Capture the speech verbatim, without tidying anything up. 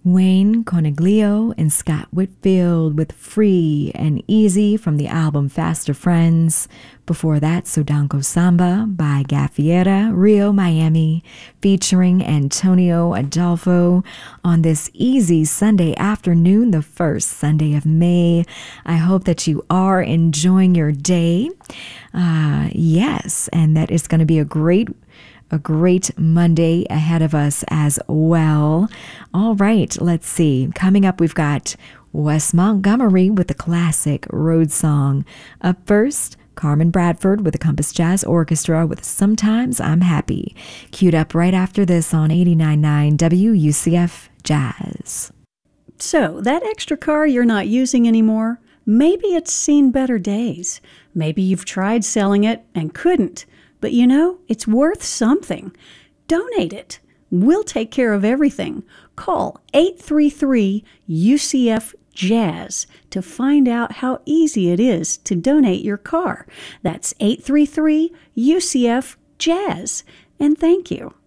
Wayne Coniglio and Scott Whitfield with Free and Easy from the album Faster Friends. Before that, Sodanko Samba by Gaffiera, Rio, Miami, featuring Antonio Adolfo on this easy Sunday afternoon, the first Sunday of May. I hope that you are enjoying your day. Uh, yes, and that it's going to be a great A great Monday ahead of us as well. All right, let's see. Coming up, we've got Wes Montgomery with the classic Road Song. Up first, Carmen Bradford with the Compass Jazz Orchestra with Sometimes I'm Happy. Queued up right after this on eighty-nine point nine W U C F Jazz. So, that extra car you're not using anymore, maybe it's seen better days. Maybe you've tried selling it and couldn't. But you know, it's worth something. Donate it. We'll take care of everything. Call eight three three U C F Jazz to find out how easy it is to donate your car. That's eight three three U C F Jazz. And thank you.